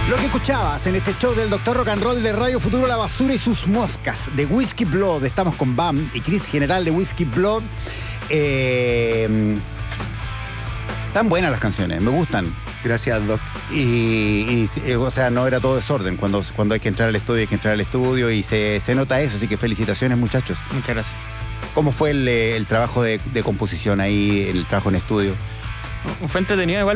Lo que escuchabas en este show del Dr. Rock and Roll de Radio Futuro, La Basura y sus Moscas, de Whiskey Blood. Estamos con Bam y Chris General de Whiskey Blood. Tan buenas las canciones, me gustan. Gracias, Doc. O sea, no era todo desorden. Cuando hay que entrar al estudio, hay que entrar al estudio y se nota eso. Así que felicitaciones, muchachos. Muchas gracias. ¿Cómo fue el trabajo de composición ahí, el trabajo en estudio? Fue entretenido igual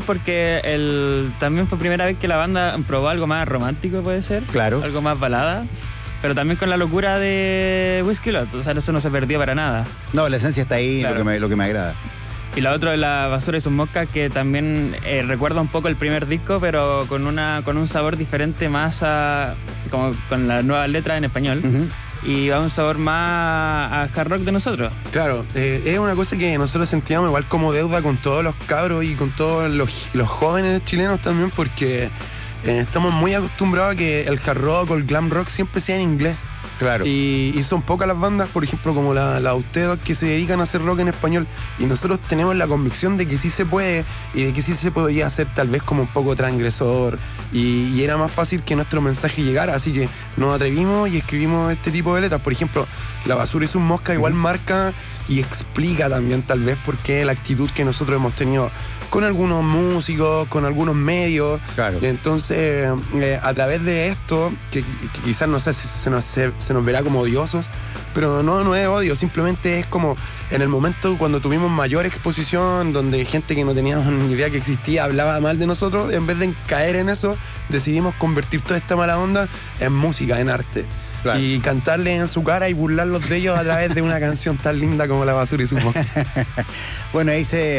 porque también fue primera vez que la banda probó algo más romántico, puede ser. Claro. Algo más balada. Pero también con la locura de Whiskey Blood. O sea, eso no se perdió para nada. No, la esencia está ahí, claro. lo que me agrada. Y la otra de La Basura y sus Moscas, que también recuerda un poco el primer disco, pero con un sabor diferente, más como con las nuevas letras en español. Uh-huh. Y va un sabor más a hard rock de nosotros. Claro, es una cosa que nosotros sentíamos igual como deuda con todos los cabros y con todos los jóvenes chilenos también, porque estamos muy acostumbrados a que el hard rock o el glam rock siempre sea en inglés. Claro. Y son pocas las bandas, por ejemplo, como la de ustedes, que se dedican a hacer rock en español. Y nosotros tenemos la convicción de que sí se puede y de que sí se podía hacer tal vez como un poco transgresor. Y era más fácil que nuestro mensaje llegara. Así que nos atrevimos y escribimos este tipo de letras. Por ejemplo, La Basura y sus Moscas igual marca y explica también tal vez por qué la actitud que nosotros hemos tenido con algunos músicos, con algunos medios. Claro. Entonces, a través de esto, que quizás no sé si se nos verá como odiosos, pero no es odio, simplemente es como en el momento cuando tuvimos mayor exposición, donde gente que no teníamos ni idea que existía hablaba mal de nosotros, en vez de caer en eso, decidimos convertir toda esta mala onda en música, en arte. Claro. Y cantarle en su cara y burlarlos de ellos a través de una canción tan linda como La Basura y sus Moscas. Bueno,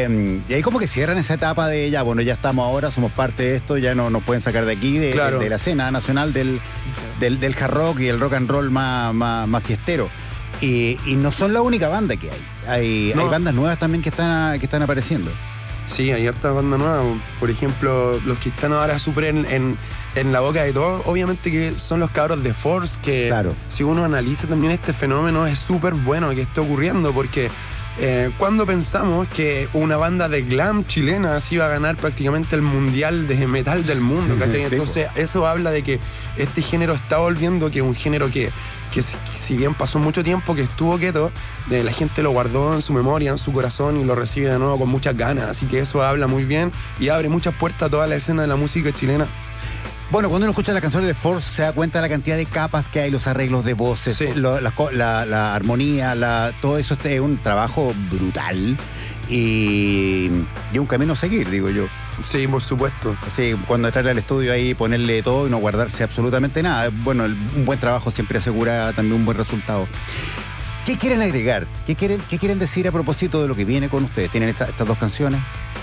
ahí como que cierran esa etapa de ya estamos ahora, somos parte de esto, ya no nos pueden sacar de aquí, claro. de la escena nacional del hard rock y el rock and roll más fiestero. Y no son la única banda que hay. Hay bandas nuevas también que están apareciendo. Sí, hay harta banda nueva. Por ejemplo, los que están ahora súper en la boca de todos, obviamente que son los cabros de Force, que claro. Si uno analiza también este fenómeno es súper bueno que esté ocurriendo, porque cuando pensamos que una banda de glam chilena se iba a ganar prácticamente el mundial de metal del mundo, ¿cachai? Entonces eso habla de que este género está volviendo, que es un género que si bien pasó mucho tiempo que estuvo quieto, la gente lo guardó en su memoria, en su corazón y lo recibe de nuevo con muchas ganas. Así que eso habla muy bien y abre muchas puertas a toda la escena de la música chilena. Bueno, cuando uno escucha las canciones de Force se da cuenta de la cantidad de capas que hay, los arreglos de voces, sí. la armonía, todo eso es un trabajo brutal y un camino a seguir, digo yo. Sí, por supuesto. Sí, cuando entrar al estudio ahí, ponerle todo y no guardarse absolutamente nada. Bueno, un buen trabajo siempre asegura también un buen resultado. ¿Qué quieren agregar? ¿Qué quieren decir a propósito de lo que viene con ustedes? ¿Tienen estas dos canciones?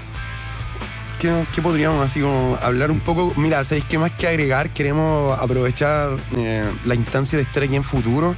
¿Qué podríamos así como hablar un poco? Mira, ¿sabéis qué más que agregar? Queremos aprovechar la instancia de estar aquí en Futuro,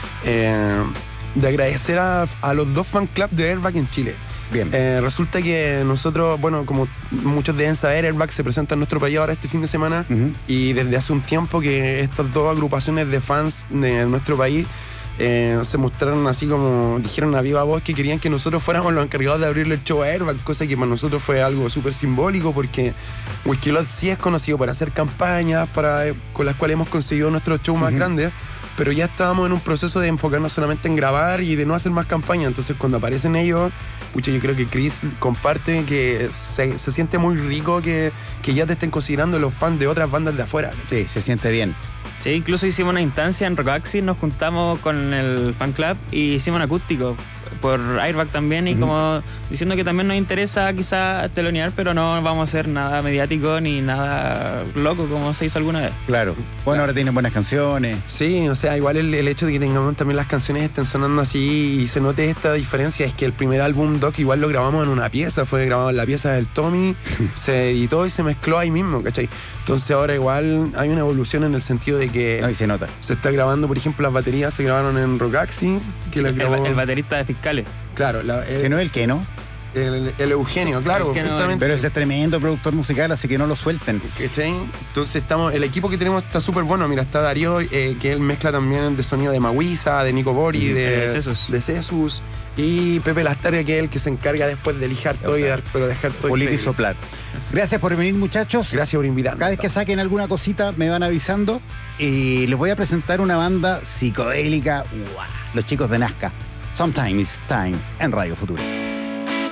de agradecer a los 2 fan club de Airbag en Chile. Bien. Resulta que nosotros, bueno, como muchos deben saber, Airbag se presenta en nuestro país ahora este fin de semana, y desde hace un tiempo que estas 2 agrupaciones de fans de nuestro país se mostraron así como, dijeron a viva voz que querían que nosotros fuéramos los encargados de abrirle el show a Airbag, cosa que para nosotros fue algo súper simbólico, porque Whiskey Blood sí es conocido por hacer campañas con las cuales hemos conseguido nuestros shows más grandes, pero ya estábamos en un proceso de enfocarnos solamente en grabar y de no hacer más campañas. Entonces cuando aparecen ellos, pucha, yo creo que Chris comparte que se siente muy rico que ya te estén considerando los fans de otras bandas de afuera. Sí, se siente bien. Sí, incluso hicimos una instancia en Rockaxis, nos juntamos con el fan club y hicimos un acústico por Airbag también, y como diciendo que también nos interesa quizá telonear, pero no vamos a hacer nada mediático ni nada loco como se hizo alguna vez. Claro. Bueno, ahora tienen buenas canciones. Sí, o sea, igual el hecho de que tengamos también las canciones estén sonando así y se note esta diferencia es que el primer álbum, Doc, igual lo grabamos en una pieza, fue grabado en la pieza del Tommy, se editó y se mezcló ahí mismo, ¿cachai? Entonces ahora igual hay una evolución en el sentido de que no, y se nota. Se está grabando, por ejemplo, las baterías se grabaron en Rockaxis, que el baterista de Fiscales. Claro, que no es el Keno. El Eugenio, sí, claro, justamente. Pero ese es tremendo productor musical, así que no lo suelten. ¿Cachai? Entonces el equipo que tenemos está súper bueno. Mira, está Darío, que él mezcla también de sonido de Maguisa, de Nico Bori, de Cesus. Y Pepe Lastarria, que es el que se encarga después de lijar todo y dejar todo pulir y soplar. Gracias por venir, muchachos. Gracias por invitarme. Cada vez que saquen alguna cosita me van avisando. Y les voy a presentar una banda psicodélica. Los chicos de Nazca. Sometime is Time en Radio Futuro.